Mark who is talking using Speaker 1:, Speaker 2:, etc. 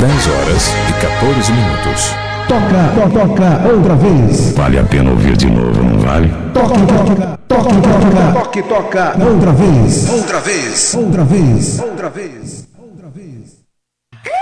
Speaker 1: 10h14.
Speaker 2: Toca outra vez.
Speaker 1: Vale a pena ouvir de novo, não vale?
Speaker 2: Toca outra vez. Outra vez.